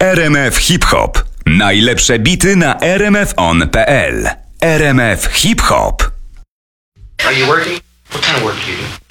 RMF Hip Hop. Najlepsze bity na rmfon.pl. RMF Hip Hop. Are you working? What kind of work do you do?